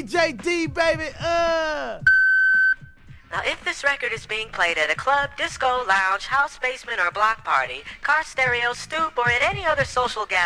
DJ D, baby. Now, if this record is being played at a club, disco, lounge, house basement, or block party, car stereo, stoop, or at any other social gathering,